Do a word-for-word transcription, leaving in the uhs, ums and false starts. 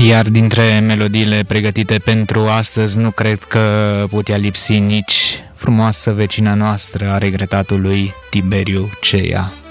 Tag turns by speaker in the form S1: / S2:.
S1: Iar dintre melodiile pregătite pentru astăzi, nu cred că putea lipsi nici Frumoasă vecina noastră a regretatului Tiberiu Ceia.